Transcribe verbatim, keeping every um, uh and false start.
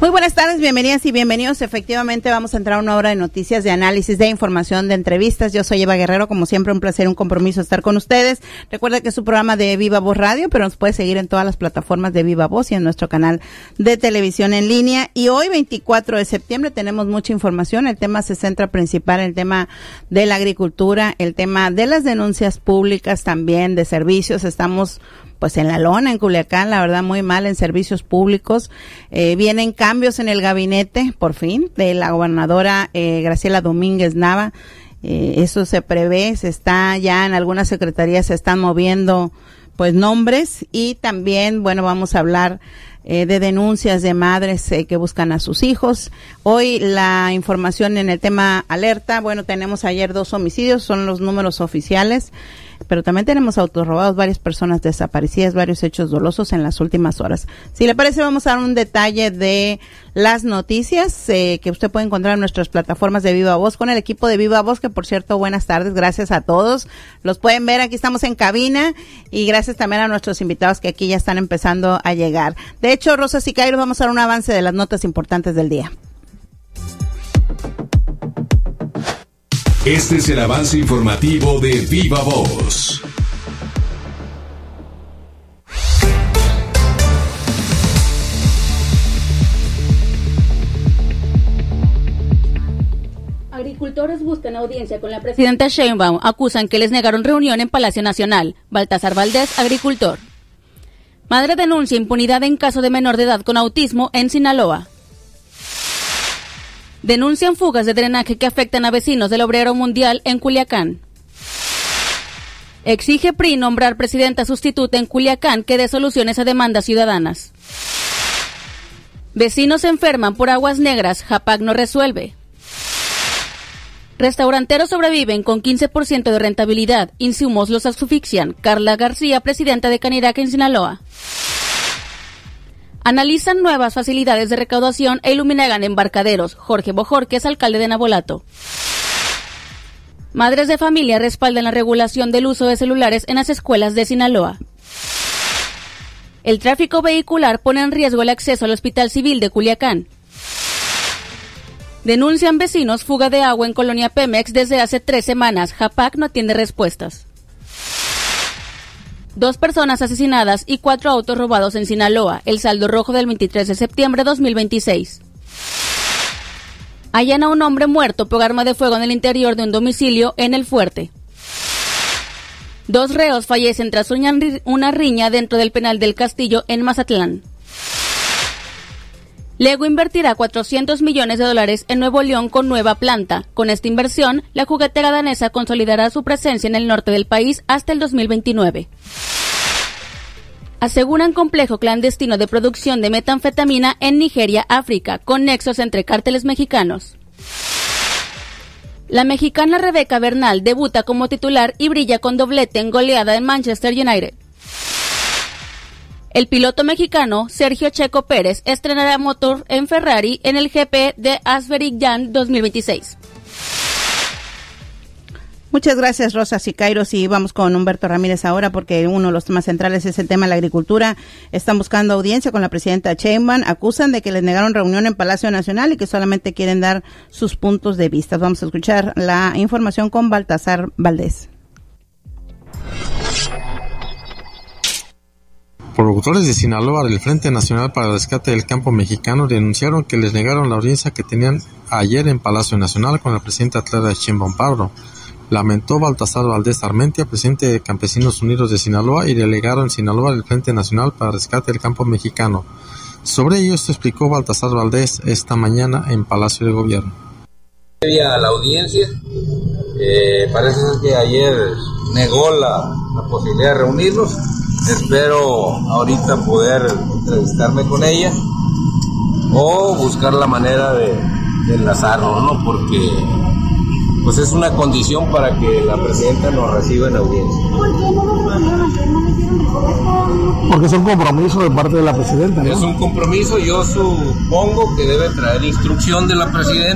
Muy buenas tardes, bienvenidas y bienvenidos. Efectivamente vamos a entrar a una hora de noticias, de análisis, de información, de entrevistas. Yo soy Eva Guerrero, como siempre un placer, un compromiso estar con ustedes. Recuerda que es su programa de Viva Voz Radio, pero nos puede seguir en todas las plataformas de Viva Voz y en nuestro canal de televisión en línea. Y hoy, veinticuatro de septiembre, tenemos mucha información. El tema se centra principal en el tema de la agricultura, el tema de las denuncias públicas también, de servicios. Estamos pues en la lona, en Culiacán, la verdad muy mal en servicios públicos. Eh, vienen cambios en el gabinete, por fin, de la gobernadora eh, Graciela Domínguez Nava. Eh, eso se prevé, se está ya en algunas secretarías se están moviendo pues nombres, y también, bueno, vamos a hablar eh, de denuncias de madres eh, que buscan a sus hijos. Hoy la información en el tema alerta, bueno, tenemos ayer dos homicidios, son los números oficiales, pero también tenemos autos robados, varias personas desaparecidas, varios hechos dolosos en las últimas horas. Si le parece, vamos a dar un detalle de las noticias eh, que usted puede encontrar en nuestras plataformas de Viva Voz con el equipo de Viva Voz, que por cierto, buenas tardes, gracias a todos. Los pueden ver, aquí estamos en cabina, y gracias también a nuestros invitados que aquí ya están empezando a llegar. De hecho, Rosa Sicairo, vamos a dar un avance de las notas importantes del día. Este es el avance informativo de Viva Voz. Agricultores buscan audiencia con la presidenta Sheinbaum, acusan que les negaron reunión en Palacio Nacional. Baltasar Valdés, agricultor. Madre denuncia impunidad en caso de menor de edad con autismo en Sinaloa. Denuncian fugas de drenaje que afectan a vecinos del Obrero Mundial en Culiacán. Exige P R I nombrar presidenta sustituta en Culiacán que dé soluciones a demandas ciudadanas. Vecinos se enferman por aguas negras, Japac no resuelve. Restauranteros sobreviven con quince por ciento de rentabilidad, insumos los asfixian. Carla García, presidenta de Canirac en Sinaloa. Analizan nuevas facilidades de recaudación e iluminan embarcaderos. Jorge Bojorquez, alcalde de Navolato. Madres de familia respaldan la regulación del uso de celulares en las escuelas de Sinaloa. El tráfico vehicular pone en riesgo el acceso al Hospital Civil de Culiacán. Denuncian vecinos fuga de agua en Colonia Pemex desde hace tres semanas. Japac no atiende respuestas. Dos personas asesinadas y cuatro autos robados en Sinaloa. El saldo rojo del veintitrés de septiembre de dos mil veintiséis. Hallan a un hombre muerto por arma de fuego en el interior de un domicilio en El Fuerte. Dos reos fallecen tras una riña dentro del penal del Castillo en Mazatlán. Lego invertirá cuatrocientos millones de dólares en Nuevo León con nueva planta. Con esta inversión, la juguetera danesa consolidará su presencia en el norte del país hasta el dos mil veintinueve. Aseguran complejo clandestino de producción de metanfetamina en Nigeria, África, con nexos entre cárteles mexicanos. La mexicana Rebeca Bernal debuta como titular y brilla con doblete en goleada en Manchester United. El piloto mexicano Sergio Checo Pérez estrenará motor en Ferrari en el G P de Azerbaiyán dos mil veintiséis. Muchas gracias, Rosa Sicairo. Y vamos con Humberto Ramírez ahora, porque uno de los temas centrales es el tema de la agricultura. Están buscando audiencia con la presidenta Sheinbaum. Acusan de que les negaron reunión en Palacio Nacional y que solamente quieren dar sus puntos de vista. Vamos a escuchar la información con Baltasar Valdés. Productores de Sinaloa del Frente Nacional para el Rescate del Campo Mexicano denunciaron que les negaron la audiencia que tenían ayer en Palacio Nacional con la presidenta Claudia Sheinbaum Pardo. Lamentó Baltasar Valdés Armentia, presidente de Campesinos Unidos de Sinaloa y delegado en Sinaloa del Frente Nacional para el Rescate del Campo Mexicano. Sobre ello, esto explicó Baltasar Valdés esta mañana en Palacio de Gobierno. A la audiencia, eh, parece ser que ayer negó la, la posibilidad de reunirnos. Espero ahorita poder entrevistarme con ella o buscar la manera de, de enlazarlo, ¿no? Porque pues es una condición para que la presidenta nos reciba en audiencia. ¿Por qué no lo recibieron? Porque es un compromiso de parte de la presidenta, ¿no? Es un compromiso, yo supongo que debe traer instrucción de la presidenta.